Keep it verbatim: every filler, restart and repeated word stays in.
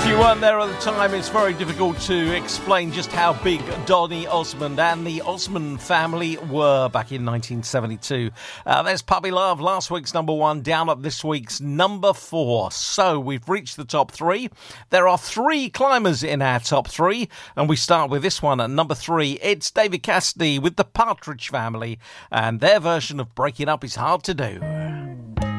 If you weren't there at the time, it's very difficult to explain just how big Donny Osmond and the Osmond family were back in nineteen seventy-two. Uh, there's Puppy Love, last week's number one, down at this week's number four. So we've reached the top three. There are three climbers in our top three, and we start with this one at number three. It's David Cassidy with the Partridge Family, and their version of Breaking Up Is Hard to Do.